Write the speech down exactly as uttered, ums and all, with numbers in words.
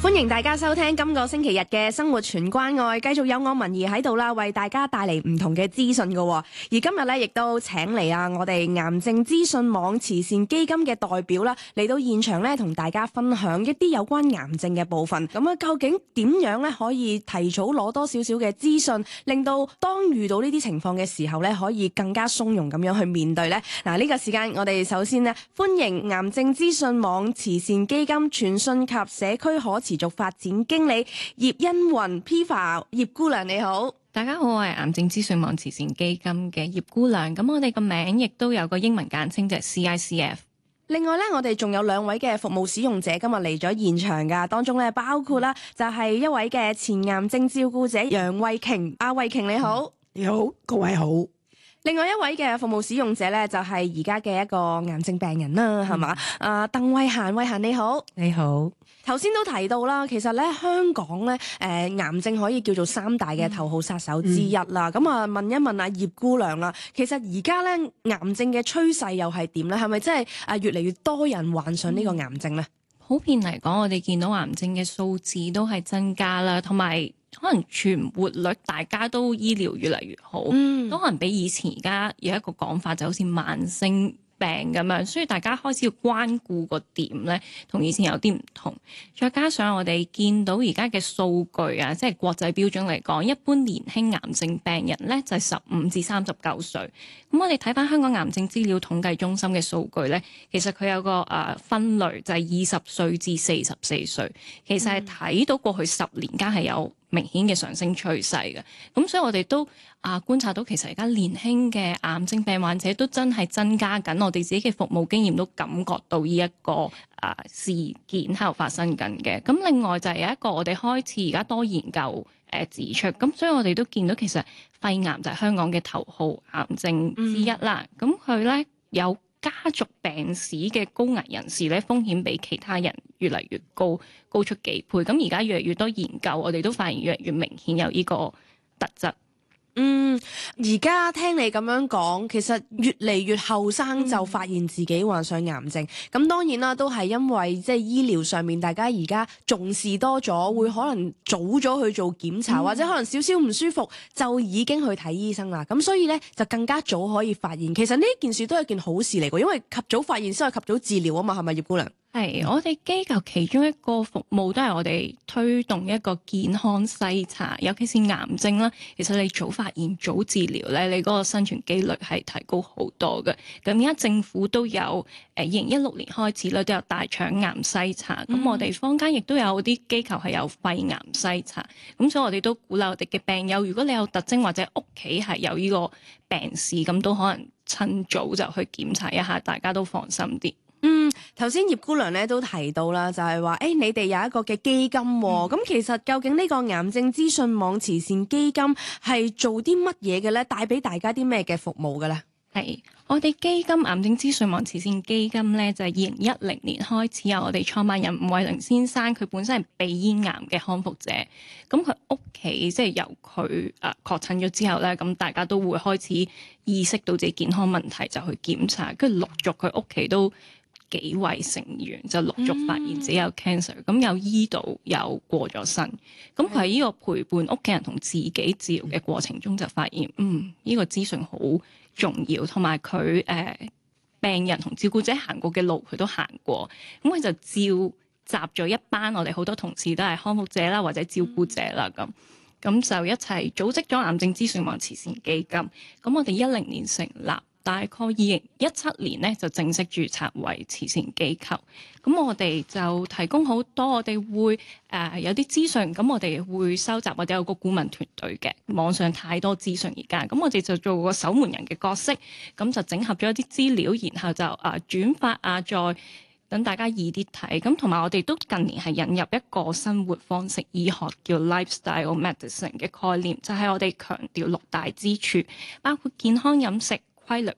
歡迎大家收聽今個星期日嘅生活全關愛，繼續有我文怡喺度啦，為大家帶嚟唔同嘅資訊㗎。而今日咧，亦都請嚟啊，我哋癌症資訊網慈善基金嘅代表啦，嚟到現場咧，同大家分享一啲有關癌症嘅部分。咁啊，究竟點樣咧可以提早攞多少少嘅資訊，令到當遇到呢啲情況嘅時候咧，可以更加從容咁樣去面對呢？嗱，呢個時間我哋首先呢，歡迎癌症資訊網慈善基金傳訊及社區可持續發展經理葉欣雲 Piva 葉姑娘，你好。 大家好，我係癌症資訊網慈善基金嘅葉姑娘。咁我哋個名亦都有個英文簡稱，就係 C I C F。 另外咧，我哋仲有兩位嘅服務使用者今日嚟咗現場噶，當中咧包括啦就係一位嘅前癌症照顧者楊慧瓊。阿慧瓊你好。 你好，各位好。 另外一位嘅服務使用者咧，就係而家嘅一個癌症病人啦，係嘛？啊，鄧慧嫻，慧嫻你好。 你好。 頭先都提到啦，其實咧香港咧，誒、呃、癌症可以叫做三大嘅頭號殺手之一啦。咁、嗯、啊，問一問阿葉姑娘啦，其實而家咧癌症嘅趨勢又係點咧？係咪真係啊越嚟越多人患上呢個癌症咧？ 普遍嚟講，我哋見到癌症嘅數字都係增加啦，同埋可能存活率大家都醫療越嚟越好，嗯、都可能比以前而家有一個講法，就好似慢性病咁樣，所以大家開始要關顧個點咧，同以前有啲唔同。再加上我哋見到而家嘅數據啊，即係國際標準嚟講，一般年輕癌症病人咧就係十五至三十九歲。咁我哋睇翻香港癌症資料統計中心嘅數據咧，其實佢有個誒、呃、分類，就係二十歲至四十四歲，其實係睇到過去十年間係有明顯嘅上升趨勢嘅。咁所以我哋都啊、呃、觀察到，其實而家年輕嘅癌症病患者都真係增加緊，我哋自己嘅服務經驗都感覺到呢、這、一個啊、呃、事件喺度發生緊嘅。咁另外就係有一個我哋開始而家多研究誒、呃、指出，咁所以我哋都見到其實肺癌就係香港嘅頭號癌症之一啦。咁佢咧有家族病史嘅高危人士咧，風險比其他人越嚟越高，高出幾倍。咁而家越嚟越多研究，我哋都發現越嚟越明顯有呢個特質。 嗯，而家聽你咁樣講，其實越嚟越後生就發現自己患上癌症。咁、嗯、當然啦，都係因為即係醫療上面大家而家重視多咗，會可能早咗去做檢查，嗯、或者可能少少唔舒服就已經去睇醫生啦。咁所以咧就更加早可以發現。其實呢件事都係件好事嚟嘅，因為及早發現先係及早治療啊嘛，係咪葉姑娘？ 係，我哋機構其中一個服務都係我哋推動一個健康篩查，尤其是癌症啦。其實你早發現、早治療咧，你嗰個生存機率係提高好多嘅。咁而家政府都有誒，二零一六年開始咧都有大腸癌篩查。咁、嗯、我哋坊間亦都有啲機構係有肺癌篩查。咁所以我哋都鼓勵我哋嘅病友，如果你有特徵或者屋企係有呢個病史，咁都可能趁早就去檢查一下，大家都放心啲。 嗯，頭先葉姑娘咧都提到啦，就係話誒，你哋有一個嘅基金、哦，咁、嗯、其實究竟呢個癌症資訊網慈善基金係做啲乜嘢嘅咧？帶俾大家啲咩嘅服務嘅咧？ 係我哋基金癌症資訊網慈善基金咧，就係二零一零年開始由我哋創辦人吳慧玲先生，佢本身係鼻咽癌嘅康復者，咁佢屋企即係由佢誒確診咗之後咧，咁大家都會開始意識到自己健康問題，就去檢查，跟住陸續佢屋企都幾位成員就陸續發現自己有 cancer，咁、嗯、有醫到有過咗身，咁佢喺呢個陪伴屋企人同自己治療嘅過程中就發現，嗯，呢、這個資訊好重要，同埋佢誒病人同照顧者行過嘅路佢都行過，咁佢就召集咗一班我哋好多同事都係康復者啦或者照顧者啦，咁咁就一齊組織咗癌症資訊網慈善基金，咁我哋一零年成立。大概二零一七年咧就正式註冊為慈善機構，咁我哋就提供好多，我哋會誒、呃、有啲資訊，咁我哋會收集，或者有個顧問團隊嘅。網上太多資訊而家，咁我哋就做個守門人嘅角色，咁就整合咗一啲資料，然後就誒、呃、轉發啊，再等大家易啲睇。咁同埋我哋都近年係引入一個生活方式醫學叫 lifestyle medicine 嘅概念，就係、是、我哋強調六大支柱，包括健康飲食、規律